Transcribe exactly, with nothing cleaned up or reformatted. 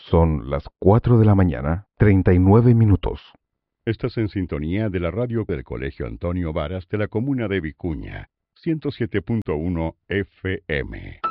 Son las cuatro de la mañana, treinta y nueve minutos. Estás en sintonía de la radio del Colegio Antonio Varas de la comuna de Vicuña, ciento siete punto uno F M.